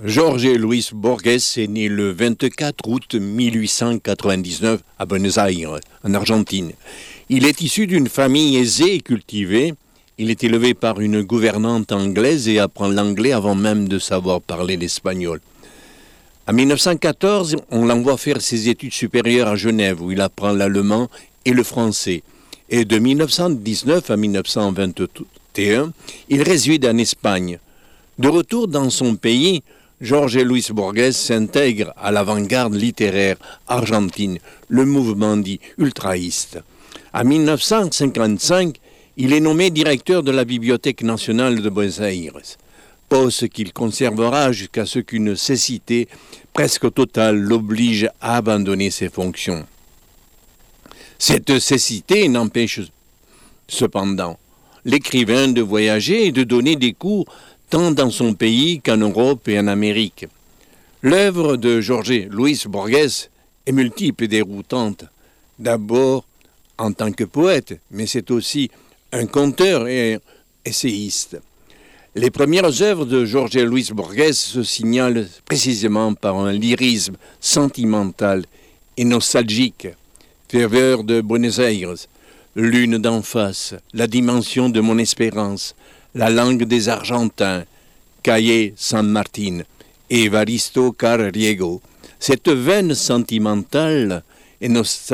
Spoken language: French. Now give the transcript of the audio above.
Jorge Luis Borges est né le 24 août 1899 à Buenos Aires, en Argentine. Il est issu d'une famille aisée et cultivée. Il est élevé par une gouvernante anglaise et apprend l'anglais avant même de savoir parler l'espagnol. En 1914, on l'envoie faire ses études supérieures à Genève, où il apprend l'allemand et le français. Et de 1919 à 1921, il réside en Espagne. De retour dans son pays, Jorge Luis Borges s'intègre à l'avant-garde littéraire argentine, le mouvement dit ultraïste. En 1955, il est nommé directeur de la Bibliothèque nationale de Buenos Aires, poste qu'il conservera jusqu'à ce qu'une cécité presque totale l'oblige à abandonner ses fonctions. Cette cécité n'empêche cependant l'écrivain de voyager et de donner des cours tant dans son pays qu'en Europe et en Amérique. L'œuvre de Jorge Luis Borges est multiple et déroutante. D'abord en tant que poète, mais c'est aussi un conteur et un essayiste. Les premières œuvres de Jorge Luis Borges se signalent précisément par un lyrisme sentimental et nostalgique. Ferveur de Buenos Aires, Lune d'en face, La dimension de mon espérance, La langue des Argentins, Calle San Martín et Evaristo Carriego. Cette veine sentimentale et nostalgique